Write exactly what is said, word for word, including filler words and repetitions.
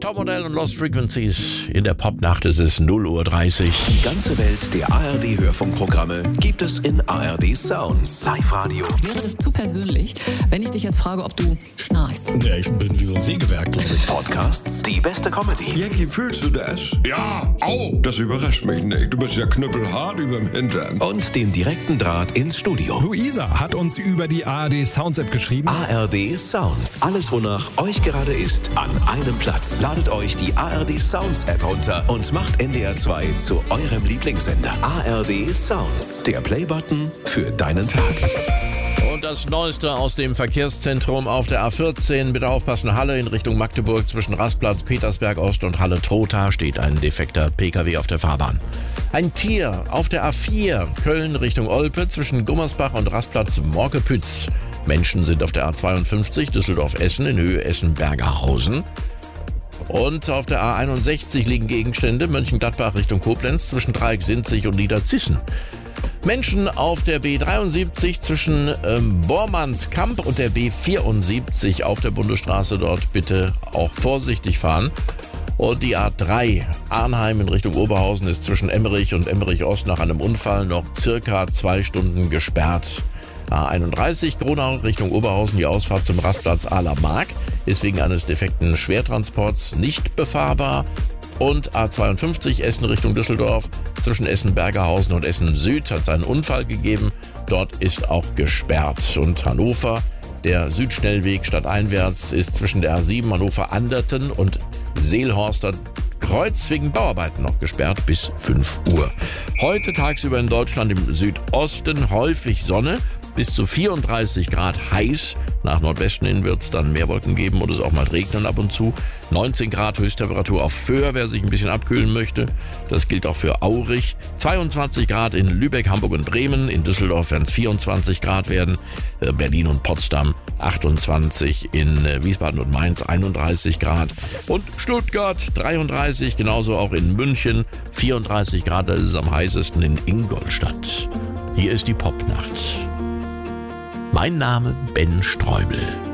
Topmodel und Lost Frequencies. In der Popnacht ist es null Uhr dreißig. Die ganze Welt der A R D-Hörfunkprogramme gibt es in A R D Sounds. Live-Radio. Wäre das zu persönlich, wenn ich dich jetzt frage, ob du schnarchst? Ja, ich bin wie so ein Sägewerk, glaube ich. Podcasts, die beste Comedy. Jackie, fühlst du das? Ja, au! Das überrascht mich nicht. Du bist ja knüppelhart überm Hintern. Und den direkten Draht ins Studio. Luisa hat uns über die A R D Sounds App geschrieben. A R D Sounds. Alles, wonach euch gerade ist, an einem Platz. Ladet euch die A R D Sounds App runter und macht N D R zwei zu eurem Lieblingssender. A R D Sounds. Der Playbutton für deinen Tag. Und das Neueste aus dem Verkehrszentrum auf der A vierzehn. Bitte aufpassen, Halle in Richtung Magdeburg zwischen Rastplatz Petersberg Ost und Halle Trotha steht ein defekter P K W auf der Fahrbahn. Ein Tier auf der A vier Köln Richtung Olpe zwischen Gummersbach und Rastplatz Morkepütz. Menschen sind auf der A zweiundfünfzig Düsseldorf-Essen in Höhe Essen-Bergerhausen. Und auf der A einundsechzig liegen Gegenstände Mönchengladbach Richtung Koblenz zwischen Dreieck-Sinzig und Niederzissen. Menschen auf der B dreiundsiebzig zwischen ähm, Bormannskamp und der B vierundsiebzig auf der Bundesstraße. Dort bitte auch vorsichtig fahren. Und die A drei Arnheim in Richtung Oberhausen ist zwischen Emmerich und Emmerich Ost nach einem Unfall noch circa zwei Stunden gesperrt. A einunddreißig Gronau Richtung Oberhausen, die Ausfahrt zum Rastplatz Ahler Mark ist wegen eines defekten Schwertransports nicht befahrbar. Und A zweiundfünfzig Essen Richtung Düsseldorf zwischen Essen-Bergerhausen und Essen-Süd hat es einen Unfall gegeben. Dort ist auch gesperrt. Und Hannover, der Südschnellweg stadteinwärts, ist zwischen der A sieben Hannover-Anderten und Seelhorster Kreuz wegen Bauarbeiten noch gesperrt bis fünf Uhr. Heute tagsüber in Deutschland im Südosten häufig Sonne. Bis zu vierunddreißig Grad heiß. Nach Nordwesten hin wird es dann mehr Wolken geben oder es auch mal regnen ab und zu. neunzehn Grad Höchsttemperatur auf Föhr, wer sich ein bisschen abkühlen möchte. Das gilt auch für Aurich. zweiundzwanzig Grad in Lübeck, Hamburg und Bremen. In Düsseldorf werden es vierundzwanzig Grad werden. Berlin und Potsdam achtundzwanzig. In Wiesbaden und Mainz einunddreißig Grad. Und Stuttgart dreiunddreißig. Genauso auch in München vierunddreißig Grad. Das ist am heißesten in Ingolstadt. Hier ist die Popnacht. Mein Name Ben Streubel.